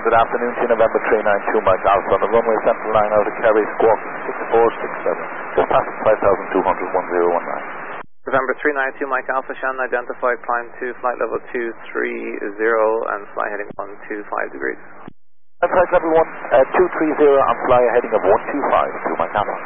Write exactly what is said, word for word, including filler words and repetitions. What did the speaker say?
good afternoon to November three nine two Mike Alpha on the runway Central Line out of Kerry, squawk six four six seven, just passing five thousand two hundred, one zero one nine. November three nine two Mike Alpha, Shannon identified, climb to flight level two three zero and fly heading one two five degrees. Flight level one, uh, two three zero and fly a heading of one two five to Mike Alpha.